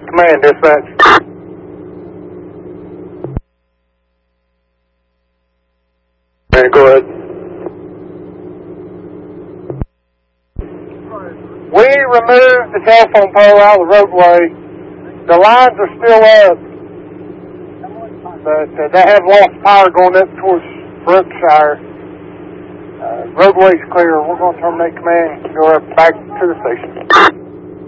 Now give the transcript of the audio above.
Command, dispatch. Man, go ahead. We removed the telephone pole out of the roadway. The lines are still up, but they have lost power going up towards Brookshire. Roadway's clear. We're going to terminate command and go back to the station.